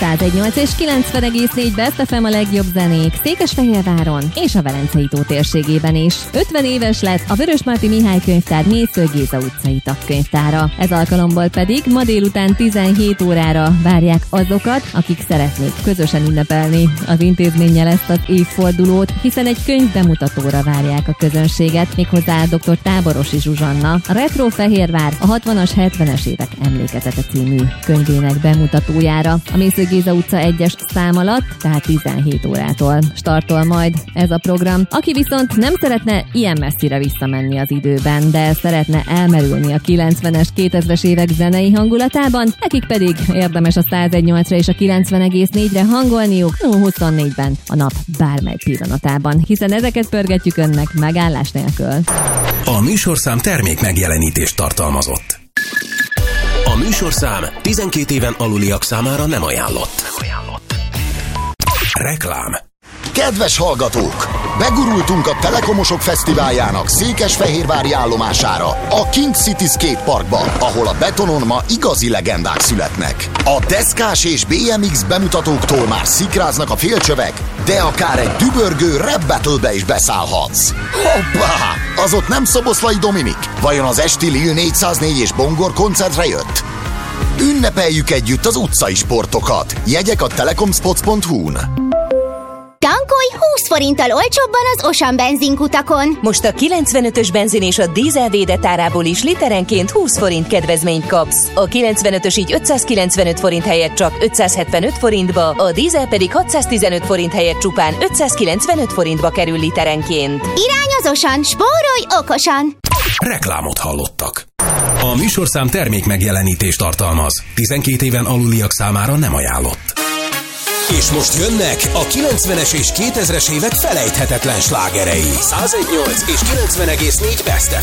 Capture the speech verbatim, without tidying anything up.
száz egy nyolc és kilencven egész négy Best ef em a legjobb zenék Székesfehérváron és a Velencei tó térségében is. ötven éves lett a Vörösmarty Mihály Könyvtár Mészöly Géza utcai tagkönyvtára. Ez alkalomból pedig ma délután tizenhét órára várják azokat, akik szeretnék közösen ünnepelni az intézménnyel ezt az évfordulót, hiszen egy könyv bemutatóra várják a közönséget, méghozzá dr. Táborosi Zsuzsanna, a Retro Fehérvár a hatvanas, hetvenes évek emlékezete című könyvének bemutatójára. A Mészöly Géza utca egyes szám alatt, tehát tizenhét órától startol majd ez a program. Aki viszont nem szeretne ilyen messzire visszamenni az időben, de szeretne elmerülni a kilencvenes, kétezres évek zenei hangulatában, nekik pedig érdemes a száz egy nyolcra és a kilencven egész négyre hangolniuk nulla huszonnégyben a nap bármely pillanatában, hiszen ezeket pörgetjük önnek megállás nélkül. A műsorszám termék megjelenítést tartalmazott. A műsorszám tizenkét éven aluliak számára nem ajánlott. Nem ajánlott. Reklám. Kedves hallgatók! Begurultunk a Telekomosok Fesztiváljának székesfehérvári állomására, a King City Skate Parkba, ahol a betonon ma igazi legendák születnek. A deszkás és bé em iksz bemutatóktól már szikráznak a félcsövek, de akár egy dübörgő rap battle-be is beszállhatsz. Hoppá! Az ott nem Szoboszlai Dominik? Vajon az esti Lil négyszáznégy és Bongor koncertre jött? Ünnepeljük együtt az utcai sportokat. Jegyek a telekomspots pont hu-n. Tankolj húsz forinttal olcsóbban az Osan benzinkutakon. Most a kilencvenötös benzin és a dízel védett árából is literenként húsz forint kedvezményt kapsz. A kilencvenötös így ötszázkilencvenöt forint helyett csak ötszázhetvenöt forintba, a dízel pedig hatszáztizenöt forint helyett csupán ötszázkilencvenöt forintba kerül literenként. Irány az Osan, spórolj okosan! Reklámot hallottak. A műsorszám termék megjelenítést tartalmaz. tizenkét éven aluliak számára nem ajánlott. És most jönnek a kilencvenes és kétezres évek felejthetetlen slágerei. száz egy nyolc és kilencven egész négy Best ef